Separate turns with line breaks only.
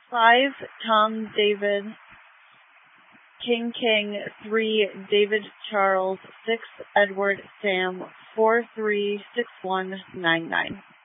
5, Tom David, King King, 3, David Charles, 6, Edward Sam, 436199.